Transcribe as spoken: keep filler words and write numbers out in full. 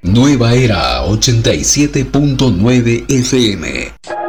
Nueva Era ochenta y siete punto nueve F M.